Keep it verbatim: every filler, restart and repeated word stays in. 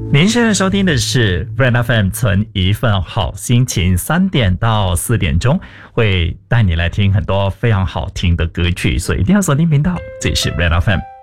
您现在收听的是 Brand F M 存一份好心情，三点到四点钟会带你来听很多非常好听的歌曲，所以一定要锁定频道。这里是 Brand F M。